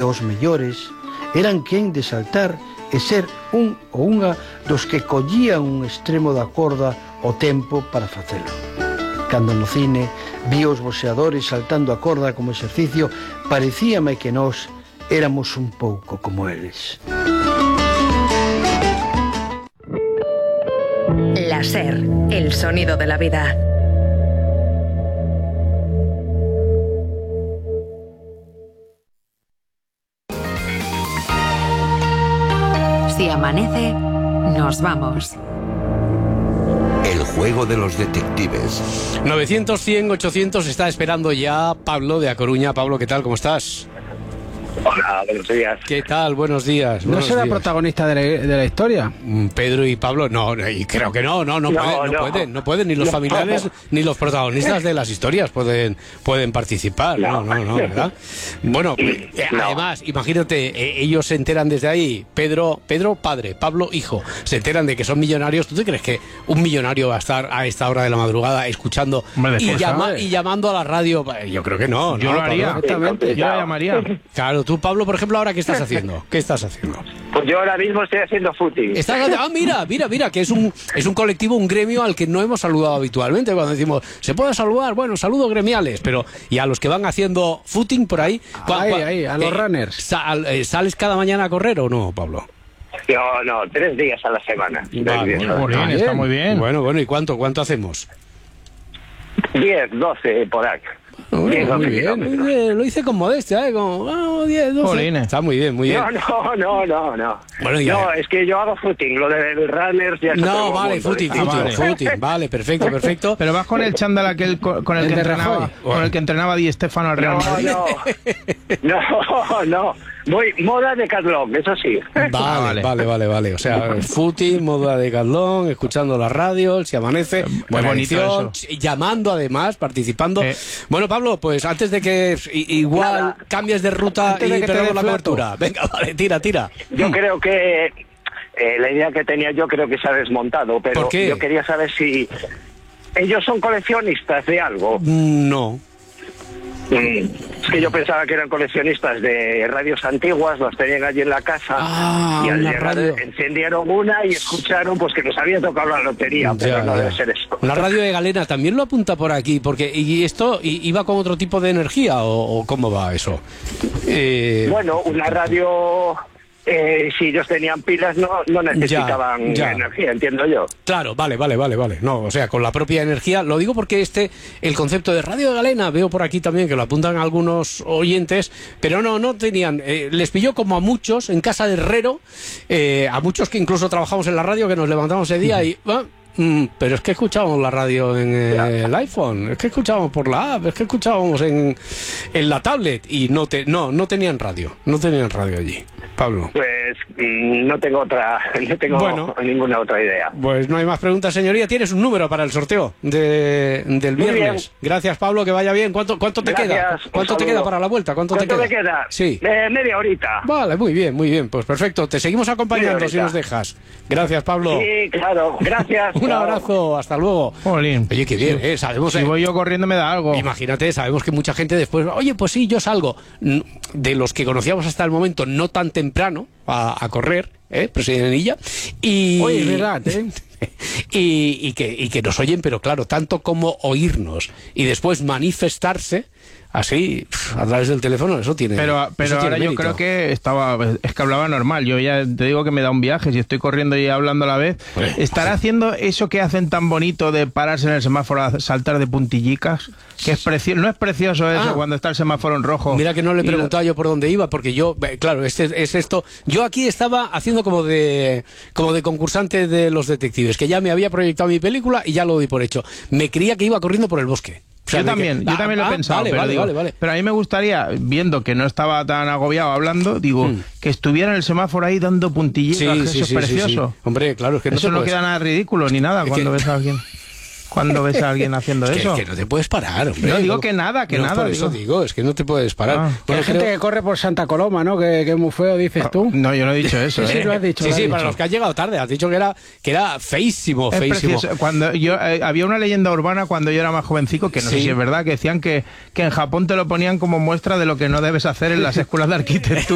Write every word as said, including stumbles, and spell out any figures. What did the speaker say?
os mellores, eran quen de saltar e ser un ou unha dos que collían un extremo da corda o tempo para facelo. Cando no cine vi os boxeadores saltando a corda como exercicio, parecíame que nós éramos un pouco como eles. La SER, el sonido de la vida. Si amanece, nos vamos. El juego de los detectives. novecientos, cien, ochocientos está esperando ya Pablo de A Coruña. Pablo, ¿qué tal? ¿Cómo estás? Hola, buenos días. ¿Qué tal? Buenos días. ¿No buenos será días. protagonista de la, de la historia? Pedro y Pablo, no, y creo que no, no, no, No, pueden, no, no. pueden, no pueden, ni los No. familiares ni los protagonistas de las historias pueden, pueden participar, no, no, no, ¿verdad? Bueno, eh, No. además, imagínate, eh, ellos se enteran desde ahí, Pedro, Pedro padre, Pablo hijo, se enteran de que son millonarios. ¿Tú te crees que un millonario va a estar a esta hora de la madrugada escuchando Hombre, y, después, llama, ¿sabes? y llamando a la radio? Yo creo que no, Yo ¿no, lo haría, Pablo? exactamente. Yo la llamaría. Claro, tú, Pablo, por ejemplo, ahora ¿qué estás haciendo? ¿Qué estás haciendo? Pues yo ahora mismo estoy haciendo footing. Estás, ah, mira, mira, mira, que es un es un colectivo, un gremio al que no hemos saludado habitualmente. Cuando decimos, ¿se puede saludar? Bueno, saludos gremiales, pero y a los que van haciendo footing por ahí. cua- Ahí, cua- ahí, a los runners. sal- eh, ¿Sales cada mañana a correr o no, Pablo? No, no, tres días a la semana. Tres Vale, días a la Muy bien, semana. está muy bien. Bueno, bueno, ¿y cuánto, cuánto hacemos? Diez, doce por ahí. Bueno, Diez, muy doce bien, kilómetros. muy bien, lo hice con modestia, ¿eh? Como, ah, diez, doce. Jolines. Está muy bien, muy bien. No, no, no, no, no. Bueno, ya. No, es que yo hago footing, lo del runners ya es No, otro vale, mundo, footing, ¿eh? footing, vale. footing, vale, perfecto, perfecto. Pero vas con el chándal aquel co- con el, El que de entrenaba, Rajoy. con el que entrenaba Di Stéfano al Real No, Madrid. no, no, no. Voy moda de Decathlon, eso sí. Vale, vale. vale, vale, vale. O sea, footing, moda de Decathlon, escuchando la radio, si amanece, buena bonito edición, eso. llamando además, participando. Eh. Bueno, Pablo, pues antes de que i- igual Nada. cambies de ruta Antes y de que te perdamos dé la flato. cobertura. Venga, vale, tira, tira. Yo creo que eh, la idea que tenía yo creo que se ha desmontado, pero ¿Por qué? yo quería saber si ellos son coleccionistas de algo. No. Mm, Es que yo pensaba que eran coleccionistas de radios antiguas, los tenían allí en la casa Ah, y al una llegar radio. encendieron una y escucharon pues que nos había tocado la lotería, pero Ya, no ya. debe ser eso. La radio de Galena también lo apunta por aquí, porque ¿y esto i- iba con otro tipo de energía o, o cómo va eso? Eh, Bueno, una radio, eh, si ellos tenían pilas no, no necesitaban ya. energía, entiendo yo. Claro, vale, vale, vale, vale. No, o sea, con la propia energía. Lo digo porque este, el concepto de Radio de Galena, veo por aquí también que lo apuntan algunos oyentes, pero no, no tenían. Eh, les pilló como a muchos en casa de Herrero, eh, a muchos que incluso trabajamos en la radio, que nos levantamos ese día y. ah, mm, pero es que escuchábamos la radio en eh, el iPhone, es que escuchábamos por la app, es que escuchábamos en, en la tablet y no, te, no, no tenían radio, no tenían radio allí. Pablo. Pues mm, no tengo otra, no tengo Bueno. ninguna otra idea. Pues no hay más preguntas, señoría. Tienes un número para el sorteo de, del Muy viernes. bien. Gracias, Pablo, que vaya bien. ¿Cuánto, cuánto te Gracias, queda? un ¿Cuánto te saludo. queda para la vuelta? ¿Cuánto, ¿Cuánto te me queda? queda? Sí. Eh, media horita. Vale, muy bien, muy bien. Pues perfecto. Te seguimos acompañando Media si horita. nos dejas. Gracias, Pablo. Sí, claro, gracias. Un Chao. abrazo. Hasta luego. Jolín. Oye, qué bien, ¿eh? Sabemos... Si eh, voy yo corriendo me da algo. Imagínate, sabemos que mucha gente después, oye, pues sí, yo salgo. Mm, De los que conocíamos hasta el momento, no tan temprano, a, a correr, ¿eh? Presidenilla. Y... Oye, es verdad, ¿eh? y, y, que, y que nos oyen, pero claro, tanto como oírnos y después manifestarse así, pf, a través del teléfono, eso tiene Pero, eso pero tiene ahora yo mérito. creo que estaba, es que hablaba normal. Yo ya te digo que me da un viaje, si estoy corriendo y hablando a la vez. Pues, ¿Estará haciendo eso que hacen tan bonito de pararse en el semáforo a saltar de puntillicas? Que es precioso, no es precioso eso Ah. cuando está el semáforo en rojo. Mira que no le Y la- preguntaba yo por dónde iba, porque yo, eh, claro, este es esto. Yo aquí estaba haciendo como de como de concursante de los detectives, que ya me había proyectado mi película y ya lo di por hecho. Me creía que iba corriendo por el bosque. O sea, yo de también, que- yo Ah, también lo he ah, pensado, Vale, pero, vale, digo, vale, vale. pero a mí me gustaría, viendo que no estaba tan agobiado hablando, digo, Mm. que estuviera en el semáforo ahí dando puntillicas, que eso es precioso. sí. Hombre, claro, es que no Eso te no puedes- queda nada ridículo ni nada Es cuando que- ves a alguien. Cuando ves a alguien haciendo Es que, eso. que no te puedes parar, hombre. No, digo que nada, que No, nada, Por eso digo. digo, es que no te puedes parar. Ah. Bueno, Que hay gente creo- que corre por Santa Coloma, ¿no? Que, que es muy feo, dices tú. No, yo no he dicho eso. Sí, ¿eh? lo has dicho. Sí, lo has sí, dicho. para los que han llegado tarde, has dicho que era que era feísimo, Es feísimo. precioso. Cuando yo eh, había una leyenda urbana cuando yo era más jovencico, que no Sí. sé si es verdad, que decían que, que en Japón te lo ponían como muestra de lo que no debes hacer en las escuelas de arquitectura.